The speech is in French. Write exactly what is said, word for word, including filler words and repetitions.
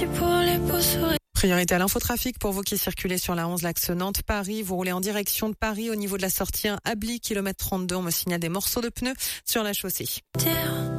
Merci pour les beaux sourires. Priorité à l'infotrafic pour vous qui circulez sur la onze, l'axe Nantes-Paris. Vous roulez en direction de Paris au niveau de la sortie un Abli, kilomètre trente-deux. On me signale des morceaux de pneus sur la chaussée. Terre.